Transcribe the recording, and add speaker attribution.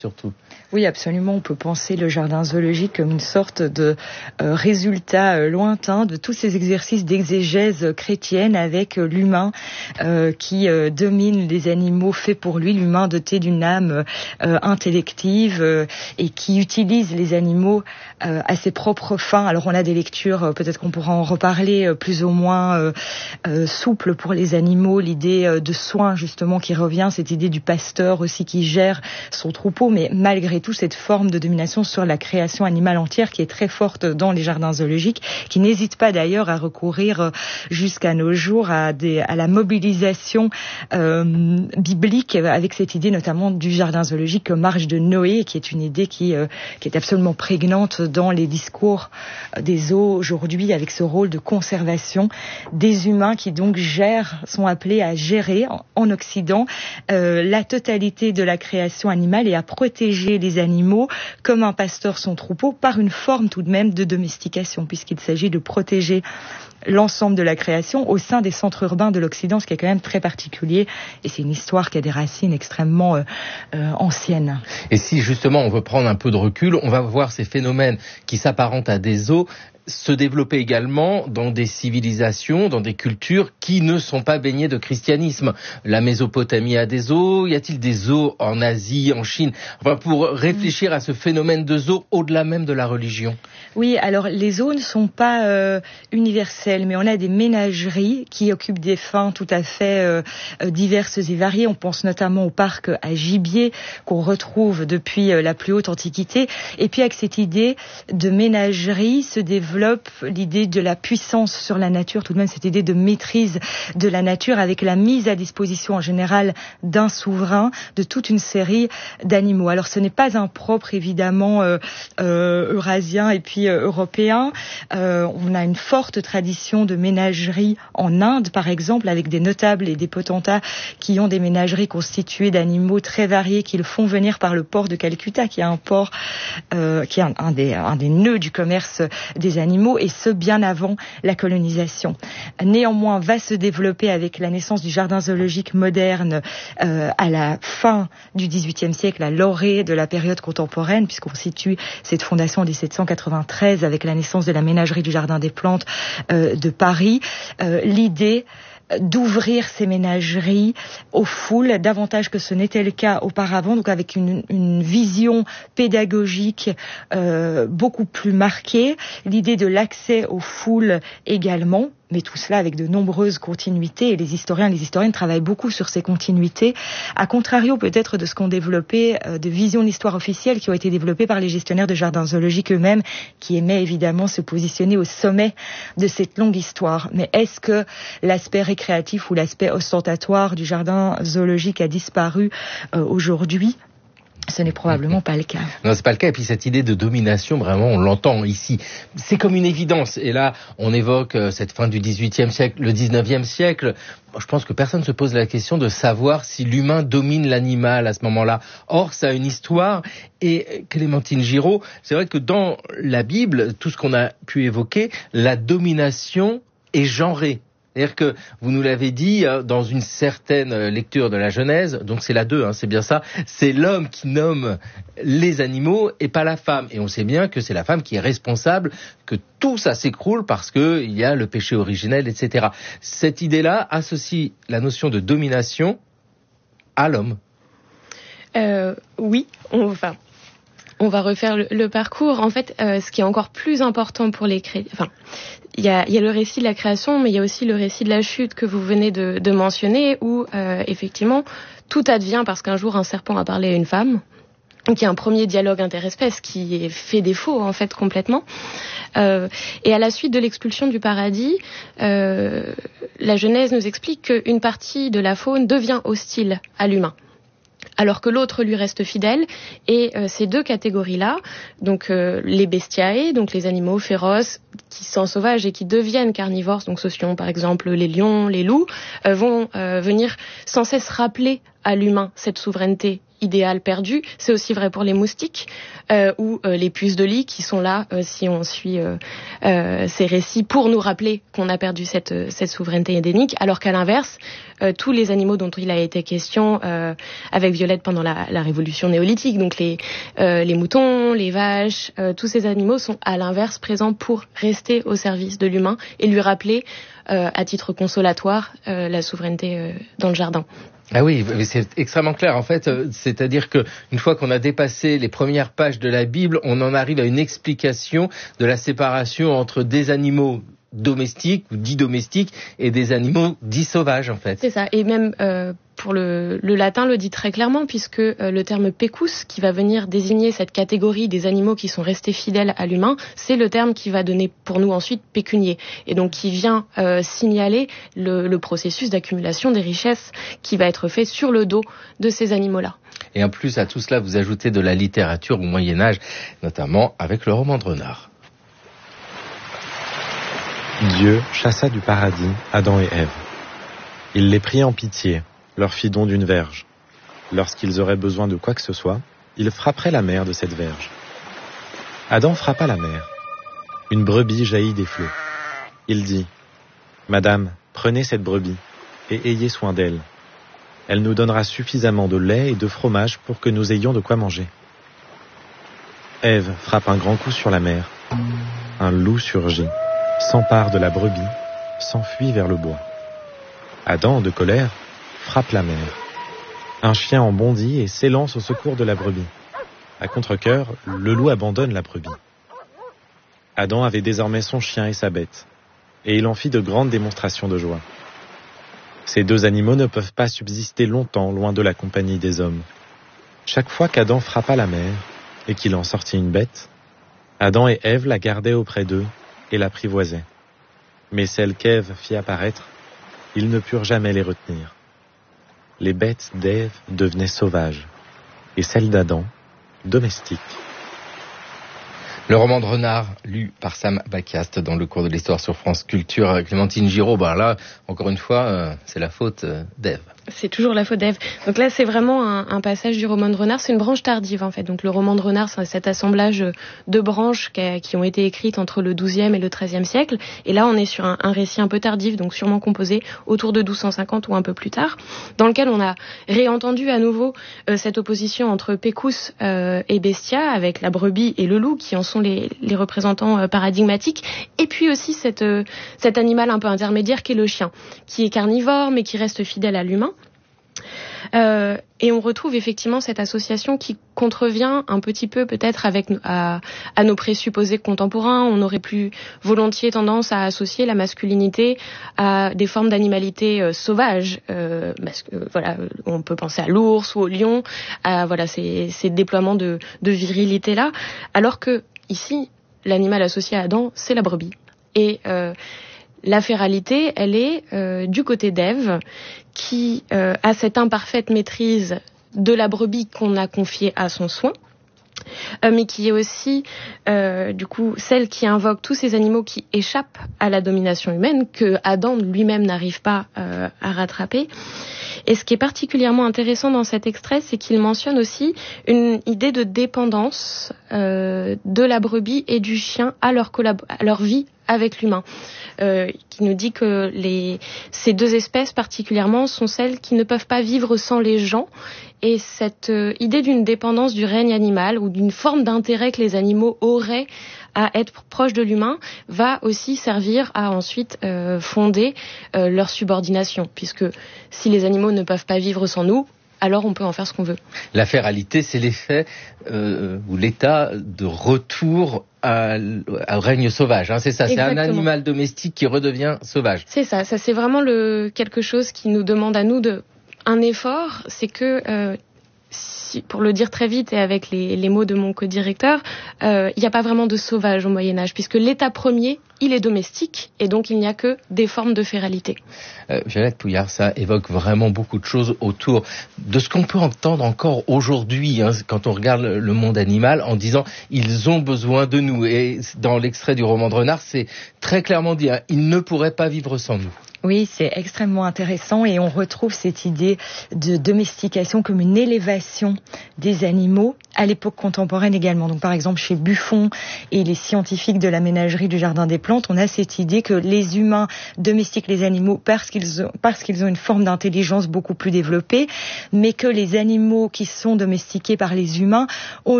Speaker 1: surtout.
Speaker 2: Oui, absolument. On peut penser le jardin zoologique comme une sorte de résultat lointain de tous ces exercices d'exégèse chrétienne avec l'humain qui domine les animaux faits pour lui, l'humain doté d'une âme intellective et qui utilise les animaux à ses propres fins. Alors on a des lectures, peut-être qu'on pourra en reparler, plus ou moins souples pour les animaux, l'idée de soin justement qui revient, cette idée du pasteur aussi qui gère son troupeau, mais malgré tout cette forme de domination sur la création animale entière qui est très forte dans les jardins zoologiques, qui n'hésite pas d'ailleurs à recourir jusqu'à nos jours à la mobilisation biblique avec cette idée notamment du jardin zoologique comme arche de Noé, qui est une idée qui est absolument prégnante dans les discours des zoos aujourd'hui, avec ce rôle de conservation des humains qui donc sont appelés à gérer en Occident la totalité de la création animale et à protéger les animaux comme un pasteur son troupeau par une forme tout de même de domestication, puisqu'il s'agit de protéger l'ensemble de la création au sein des centres urbains de l'Occident, ce qui est quand même très particulier, et c'est une histoire qui a des racines extrêmement anciennes.
Speaker 1: Et si justement on veut prendre un peu de recul, on va voir ces phénomènes qui s'apparentent à des zoos se développer également dans des civilisations, dans des cultures qui ne sont pas baignées de christianisme. La Mésopotamie a des zoos, y a-t-il des zoos en Asie, en Chine? Enfin, pour réfléchir à ce phénomène de zoos au-delà même de la religion.
Speaker 2: Oui, alors les zoos ne sont pas universels, mais on a des ménageries qui occupent des fins tout à fait diverses et variées. On pense notamment au parc à gibier qu'on retrouve depuis la plus haute antiquité. Et puis avec cette idée de ménagerie se développe l'idée de la puissance sur la nature, tout de même cette idée de maîtrise de la nature avec la mise à disposition en général d'un souverain de toute une série d'animaux. Alors ce n'est pas un propre évidemment eurasien et puis européen. On a une forte tradition de ménagerie en Inde par exemple, avec des notables et des potentats qui ont des ménageries constituées d'animaux très variés qu'ils font venir par le port de Calcutta, qui est un port qui est un des nœuds du commerce des animaux, et ce bien avant la colonisation. Néanmoins, va se développer avec la naissance du jardin zoologique moderne à la fin du XVIIIe siècle, à l'orée de la période contemporaine, puisqu'on situe cette fondation en 1793 avec la naissance de la ménagerie du Jardin des Plantes de Paris, l'idée d'ouvrir ces ménageries aux foules, davantage que ce n'était le cas auparavant, donc avec une vision pédagogique beaucoup plus marquée, l'idée de l'accès aux foules également, mais tout cela avec de nombreuses continuités, et les historiennes travaillent beaucoup sur ces continuités, à contrario peut-être de ce qu'ont développé de visions d'histoire officielle qui ont été développées par les gestionnaires de jardins zoologiques eux-mêmes, qui aimaient évidemment se positionner au sommet de cette longue histoire. Mais est-ce que l'aspect récréatif ou l'aspect ostentatoire du jardin zoologique a disparu aujourd'hui ? Ce n'est probablement pas le cas.
Speaker 1: Non, c'est pas le cas. Et puis cette idée de domination, vraiment, on l'entend ici. C'est comme une évidence. Et là, on évoque cette fin du XVIIIe siècle, le XIXe siècle. Je pense que personne ne se pose la question de savoir si l'humain domine l'animal à ce moment-là. Or, ça a une histoire. Et Clémentine Giraud, c'est vrai que dans la Bible, tout ce qu'on a pu évoquer, la domination est genrée. C'est-à-dire que, vous nous l'avez dit, dans une certaine lecture de la Genèse, donc c'est la 2, c'est bien ça, c'est l'homme qui nomme les animaux et pas la femme. Et on sait bien que c'est la femme qui est responsable, que tout ça s'écroule parce que il y a le péché originel, etc. Cette idée-là associe la notion de domination à l'homme.
Speaker 3: Oui, on va refaire le parcours. En fait, ce qui est encore plus important pour les chrétiens, il y a le récit de la création, mais il y a aussi le récit de la chute que vous venez de mentionner, où effectivement tout advient parce qu'un jour un serpent a parlé à une femme. Donc il y a un premier dialogue interespèce qui fait défaut en fait complètement. Et à la suite de l'expulsion du paradis, la Genèse nous explique qu'une partie de la faune devient hostile à l'humain, alors que l'autre lui reste fidèle. Et ces deux catégories-là, donc les bestiae, donc les animaux féroces qui sont sauvages et qui deviennent carnivores, donc ce sont par exemple les lions, les loups, vont venir sans cesse rappeler à l'humain cette souveraineté idéal perdu. C'est aussi vrai pour les moustiques ou les puces de lit qui sont là, si on suit ces récits, pour nous rappeler qu'on a perdu cette souveraineté édénique, alors qu'à l'inverse, tous les animaux dont il a été question avec Violette pendant la révolution néolithique, donc les moutons, les vaches, tous ces animaux sont à l'inverse présents pour rester au service de l'humain et lui rappeler à titre consolatoire la souveraineté dans le jardin.
Speaker 1: Ah oui, mais c'est extrêmement clair en fait, c'est-à-dire que une fois qu'on a dépassé les premières pages de la Bible, on en arrive à une explication de la séparation entre des animaux domestiques ou dits domestiques et des animaux dits sauvages en fait.
Speaker 3: C'est ça, et même pour le latin le dit très clairement, puisque le terme pecus, qui va venir désigner cette catégorie des animaux qui sont restés fidèles à l'humain, c'est le terme qui va donner pour nous ensuite pécunier, et donc qui vient signaler le processus d'accumulation des richesses qui va être fait sur le dos de ces animaux-là.
Speaker 1: Et en plus à tout cela, vous ajoutez de la littérature au Moyen-Âge, notamment avec le roman de Renard.
Speaker 4: Dieu chassa du paradis Adam et Ève. Il les prit en pitié, leur fit don d'une verge. Lorsqu'ils auraient besoin de quoi que ce soit, ils frapperaient la mer de cette verge. Adam frappa la mer. Une brebis jaillit des flots. Il dit : « Madame, prenez cette brebis et ayez soin d'elle. Elle nous donnera suffisamment de lait et de fromage pour que nous ayons de quoi manger. » Ève frappe un grand coup sur la mer. Un loup surgit, s'empare de la brebis, s'enfuit vers le bois. Adam, de colère, frappe la mer. Un chien en bondit et s'élance au secours de la brebis. À contre-cœur, le loup abandonne la brebis. Adam avait désormais son chien et sa bête, et il en fit de grandes démonstrations de joie. Ces deux animaux ne peuvent pas subsister longtemps loin de la compagnie des hommes. Chaque fois qu'Adam frappa la mer et qu'il en sortit une bête, Adam et Ève la gardaient auprès d'eux et l'apprivoisaient. Mais celles qu'Ève fit apparaître, ils ne purent jamais les retenir. Les bêtes d'Ève devenaient sauvages, et celles d'Adam, domestiques.
Speaker 1: Le roman de Renard, lu par Sam Baquiast dans le cours de l'histoire sur France Culture. Clémentine Giraud, là, encore une fois, c'est la faute d'Ève.
Speaker 3: C'est toujours la faute d'Ève. Donc là, c'est vraiment un passage du roman de Renard. C'est une branche tardive, en fait. Donc le roman de Renard, c'est cet assemblage de branches qui ont été écrites entre le XIIe et le XIIIe siècle. Et là, on est sur un récit un peu tardif, donc sûrement composé autour de 1250 ou un peu plus tard, dans lequel on a réentendu à nouveau cette opposition entre Pecus et Bestia, avec la brebis et le loup, qui en sont les représentants paradigmatiques. Et puis aussi cet animal un peu intermédiaire qui est le chien, qui est carnivore, mais qui reste fidèle à l'humain. Et on retrouve effectivement cette association qui contrevient un petit peu peut-être à nos présupposés contemporains. On aurait plus volontiers tendance à associer la masculinité à des formes d'animalité sauvage. Parce que, on peut penser à l'ours ou au lion, à ces déploiements de virilité là, alors que ici l'animal associé à Adam, c'est la brebis. Et la féralité, elle est du côté d'Ève, qui a cette imparfaite maîtrise de la brebis qu'on a confiée à son soin, mais qui est aussi du coup celle qui invoque tous ces animaux qui échappent à la domination humaine, que Adam lui-même n'arrive pas à rattraper. Et ce qui est particulièrement intéressant dans cet extrait, c'est qu'il mentionne aussi une idée de dépendance de la brebis et du chien à leur vie avec l'humain, qui nous dit que ces deux espèces particulièrement sont celles qui ne peuvent pas vivre sans les gens. Et cette idée d'une dépendance du règne animal ou d'une forme d'intérêt que les animaux auraient à être proches de l'humain va aussi servir à ensuite fonder leur subordination, puisque si les animaux ne peuvent pas vivre sans nous, alors on peut en faire ce qu'on veut.
Speaker 1: La féralité, c'est l'effet ou l'état de retour au règne sauvage. C'est ça, exactement. C'est un animal domestique qui redevient sauvage.
Speaker 3: C'est ça c'est vraiment quelque chose qui nous demande à nous un effort, c'est que pour le dire très vite et avec les mots de mon codirecteur, il n'y a pas vraiment de sauvage au Moyen-Âge, puisque l'état premier, il est domestique, et donc il n'y a que des formes de féralité.
Speaker 1: Violette Pouillard, ça évoque vraiment beaucoup de choses autour de ce qu'on peut entendre encore aujourd'hui, quand on regarde le monde animal, en disant « ils ont besoin de nous ». Et dans l'extrait du roman de Renard, c'est très clairement dit « ils ne pourraient pas vivre sans nous ».
Speaker 2: Oui, c'est extrêmement intéressant et on retrouve cette idée de domestication comme une élévation des animaux à l'époque contemporaine également. Donc par exemple chez Buffon et les scientifiques de la ménagerie du Jardin des Plantes, on a cette idée que les humains domestiquent les animaux parce qu'ils ont une forme d'intelligence beaucoup plus développée, mais que les animaux qui sont domestiqués par les humains ont